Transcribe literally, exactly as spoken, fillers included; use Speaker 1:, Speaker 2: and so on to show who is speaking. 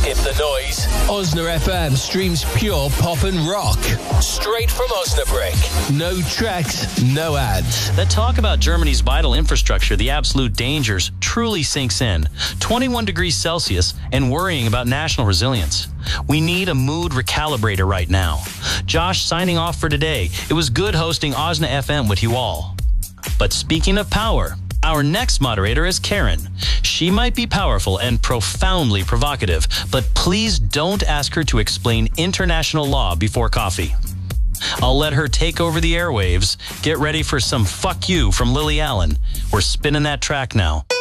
Speaker 1: Skip the noise. Osna F M streams pure pop and rock. Straight from Osnabrück. No tracks, no ads.
Speaker 2: That talk about Germany's vital infrastructure, the absolute dangers, truly sinks in. twenty-one degrees Celsius and worrying about national resilience. We need a mood recalibrator right now. Josh signing off for today. It was good hosting Osna F M with you all. But speaking of power, our next moderator is Karen. She might be powerful and profoundly provocative, but please don't ask her to explain international law before coffee. I'll let her take over the airwaves. Get ready for some fuck you from Lily Allen. We're spinning that track now.